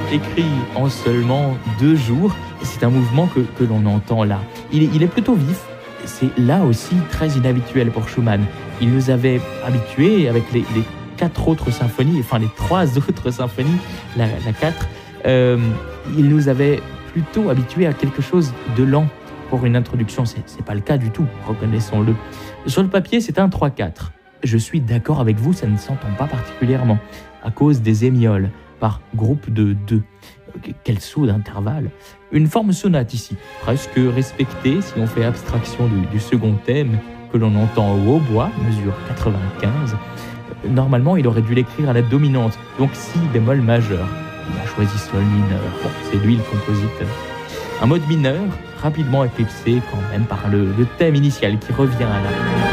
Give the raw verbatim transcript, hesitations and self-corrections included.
écrit en seulement deux jours. C'est un mouvement que, que l'on entend là. Il est, il est plutôt vif. C'est là aussi très inhabituel pour Schumann. Il nous avait habitués avec les, les quatre autres symphonies, enfin les trois autres symphonies, la, la quatre, euh, il nous avait plutôt habitués à quelque chose de lent pour une introduction. C'est, c'est pas le cas du tout, reconnaissons-le. Sur le papier, c'est un trois quatre. Je suis d'accord avec vous, ça ne s'entend pas particulièrement à cause des émioles par groupe de deux. Quel saut d'intervalle. Une forme sonate ici, presque respectée si on fait abstraction du, du second thème que l'on entend au hautbois, mesure quatre-vingt-quinze. Normalement, il aurait dû l'écrire à la dominante, donc si bémol majeur. Il a choisi sol mineur. Bon, c'est lui le compositeur. Un mode mineur, rapidement éclipsé quand même par le, le thème initial qui revient à la